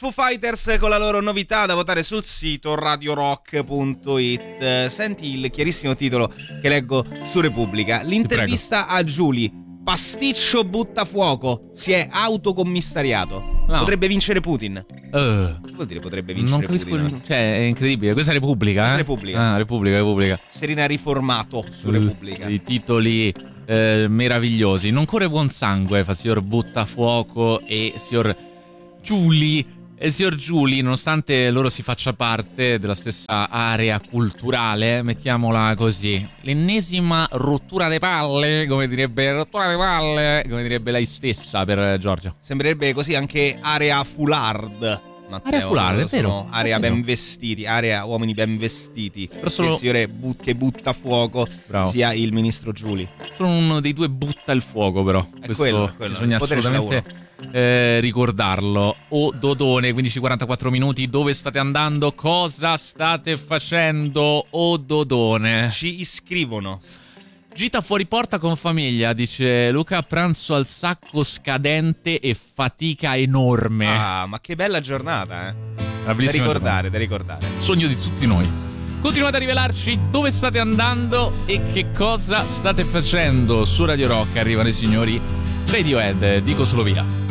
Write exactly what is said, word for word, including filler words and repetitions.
Foo Fighters con la loro novità da votare sul sito radio rock punto it. Senti il chiarissimo titolo che leggo su Repubblica. L'intervista a Giuli. Pasticcio buttafuoco. Si è autocommissariato. No. Potrebbe vincere Putin. Uh, Vuol dire potrebbe vincere non capisco, Putin. Cioè, è incredibile. Questa è Repubblica, Questa eh? è Repubblica. Ah, Repubblica, Repubblica. Serena riformato su uh, Repubblica. I titoli eh, meravigliosi. Non corre buon sangue, fa signor Buttafuoco e signor Giuli. E signor Giuli, nonostante loro si faccia parte della stessa area culturale, mettiamola così, l'ennesima rottura de palle, come direbbe rottura de palle, come direbbe lei stessa per Giorgio. Sembrerebbe così anche area foulard. Matteo, area foulard, è vero. Area è ben vero. vestiti, area uomini ben vestiti. Però solo... il signore but- che butta fuoco. Bravo. Sia il ministro Giuli. Solo uno dei due butta il fuoco, però. È questo quello, quello. Bisogna assolutamente eh, ricordarlo. O Dodone, quindici e quarantaquattro minuti. Dove state andando? Cosa state facendo? O Dodone? Ci iscrivono. Gita fuori porta con famiglia, dice Luca, pranzo al sacco scadente e fatica enorme. Ah, ma che bella giornata, eh. Da ricordare, giornata. da ricordare. Sogno di tutti noi. Continuate a rivelarci dove state andando e che cosa state facendo. Su Radio Rock arrivano i signori Radiohead, dico solo via.